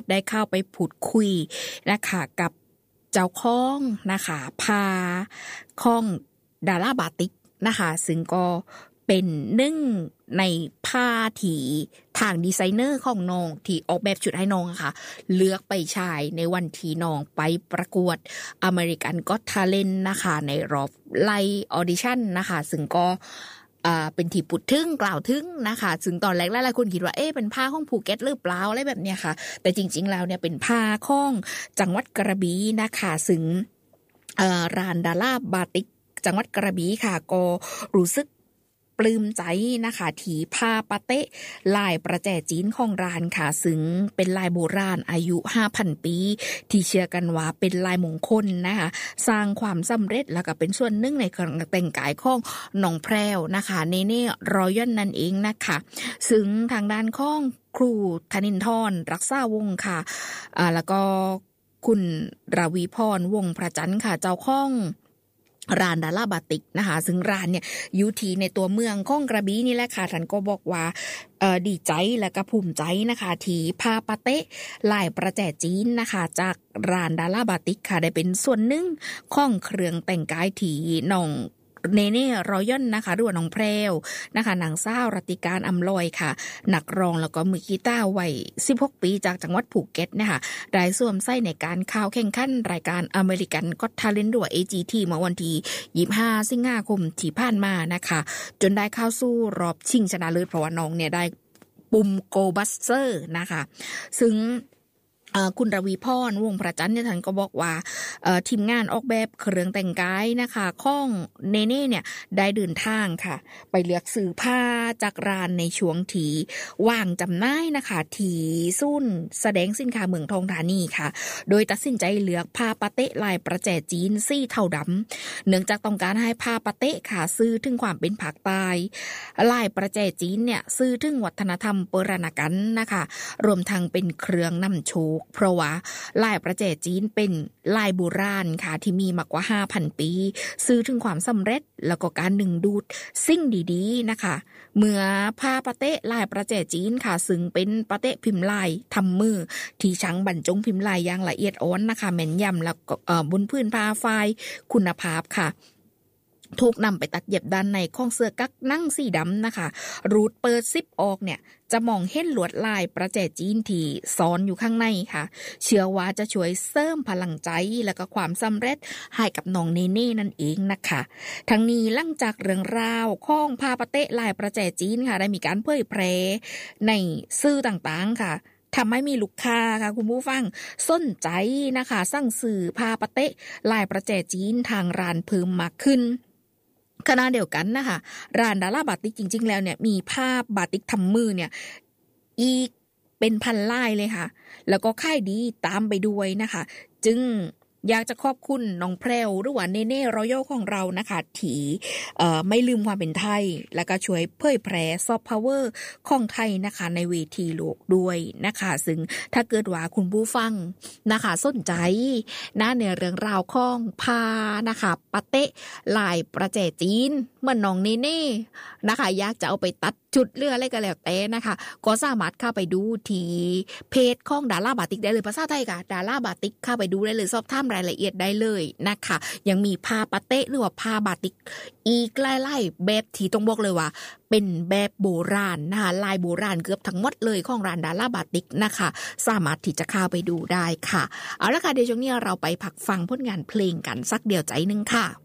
ได้เข้าไปพูดคุยนะคะกับเจ้าของนะคะผ้าของดาราบาติกนะคะซึ่งก็เป็นหนึ่งในผ้าที่ทางดีไซเนอร์ของน้องที่ออกแบบชุดให้น้องค่ะเลือกไปใช้ในวันที่น้องไปประกวด American Got Talent นะคะในรอบไล่ออดิชั่นนะคะซึ่งก็เป็นที่พูดถึงกล่าวถึงนะคะซึ่งตอนแรกหลายๆคนคิดว่าเป็นผ้าของภูเก็ตหรือเปล่าอะไรแบบเนี้ยค่ะแต่จริงๆแล้วเนี่ยเป็นผ้าของจังหวัดกระบี่นะคะซึ่งร้านดาราบาติกจังหวัดกระบี่ค่ะก็รู้สึกปลื้มใจนะคะที่ผ้าปาเต้ลายประแจจีนของร้านค่ะซึ่งเป็นลายโบราณอายุ 5,000 ปีที่เชื่อกันว่าเป็นลายมงคลนะคะสร้างความสำเร็จแล้วก็เป็นส่วนหนึ่งในการแต่งกายของน้องแพรวนะคะเนเน่รอยัลนั่นเองนะคะซึ่งทางด้านของครูธนินทร์รักษาวงศ์ค่ะแล้วก็คุณราวีพรวงศ์พระจันทร์ค่ะเจ้าของร้านดาราบาติกนะคะซึ่งร้านเนี่ยอยู่ที่ในตัวเมืองของกระบี่นี่แหละค่ะท่านก็บอกว่าดีใจและก็ภูมิใจนะคะที่ผ้าปาเต้ลายประแจจีนนะคะจากร้านดาราบาติกค่ะได้เป็นส่วนหนึ่งของเครื่องแต่งกายที่น้องเนเน่รอยัลนะคะหรือว่าน้องแพรวนะคะนางสาวรัติการอำลอยค่ะนักร้องแล้วก็มือกีตาร์วัย16 ปีจากจังหวัดภูเก็ตนะคะได้สวมใส่ในการเข้าแข่งขันรายการ American Got Talent ด้วย AGT เมื่อวันที่25 สิงหาคมที่ผ่านมานะคะจนได้เข้าสู่รอบชิงชนะเลิศเพราะว่าน้องเนี่ยได้ปุ่มโกบัสเตอร์นะคะซึ่งคุณรวีพรวงศ์พระจันทร์เนี่ยท่านก็บอกว่าทีมงานออกแบบเครื่องแต่งกายนะคะของเนเน่เนี่ยได้เดินทางค่ะไปเลือกซื้อผ้าจากร้านในช่วงที่ว่างจำหน่ายนะคะที่ศูนย์แสดงสินค้าเมืองทองธานีค่ะโดยตัดสินใจเลือกผ้าปาเต้ลายประแจจีนสีเทาดำเนื่องจากต้องการให้ผ้าปาเต้ค่ะสื่อถึงความเป็นภาคใต้ลายประแจจีนเนี่ยสื่อถึงวัฒนธรรมโบราณกันนะคะรวมทั้งเป็นเครื่องนำโชคเพราะว่าลายประแจจีนเป็นลายโบราณค่ะที่มีมากกว่า 5,000 ปีสื่อถึงความสำเร็จแล้วก็การดึงดูดสิ่งดีๆนะคะเมื่อผ้าปาเต้ลายประแจจีนค่ะซึ่งเป็นปาเต้พิมพ์ลายทำมือที่ช่างบรรจงพิมพ์ลายอย่างละเอียดอ่อนนะคะแม่นยำแล้วก็บนพื้นผ้าฝ้ายคุณภาพค่ะถูกนำไปตัดเย็บด้านในของเสื้อกั๊กนั่งสีดำนะคะรูดเปิดซิปออกเนี่ยจะมองเห็นลวดลายประแจจีนที่ซ้อนอยู่ข้างในค่ะเชื่อว่าจะช่วยเสริมพลังใจและก็ความสำเร็จให้กับน้องเนเน่นั่นเองนะคะทั้งนี้หลังจากเรื่องราวของผ้าปาเต้ลายประแจจีนค่ะได้มีการเผยแพร่ในสื่อต่างๆค่ะทำให้มีลูกค้าค่ะคุณผู้ฟังสนใจนะคะสั่งซื้อผ้าปาเต้ลายประแจจีนทางร้านเพิ่มมากขึ้นขณะเดียวกันนะคะร้านดาราบาติกจริงๆแล้วเนี่ยมีผ้าบาติกทำมือเนี่ยอีกเป็นพันลายเลยค่ะแล้วก็ค่ายดีตามไปด้วยนะคะจึงอยากจะขอบคุณน้องแพรวหรือว่าเนเน่รอยัลของเรานะคะที่ไม่ลืมความเป็นไทยแล้วก็ช่วยเผยแพร่ซอฟต์พาวเวอร์ของไทยนะคะในเวทีโลกด้วยนะคะซึ่งถ้าเกิดว่าคุณผู้ฟังนะคะสนใจนะในเรื่องราวของผ้านะคะปาเต้ลายประแจจีนเหมือนน้องเนเน่นะคะอยากจะเอาไปตัดจุดเลืออะไรก็แล้วแต่นะคะก็สามารถเข้าไปดูที่เพจของดาราบาติกได้เลยภาษาไทยค่ะดาราบาติกเข้าไปดูได้เลยสอบถามรายละเอียดได้เลยนะคะยังมีผ้าปาเต้หรือว่าผ้าบาติกอีกหลายๆแบบที่ต้องบอกเลยว่าเป็นแบบโบราณนะคะลายโบราณเกือบทั้งหมดเลยของร้านดาราบาติกนะคะสามารถที่จะเข้าไปดูได้ค่ะเอาละค่ะเดี๋ยวช่วงนี้เราไปพักฟังผลงานเพลงกันสักเดียวใจนึงค่ะ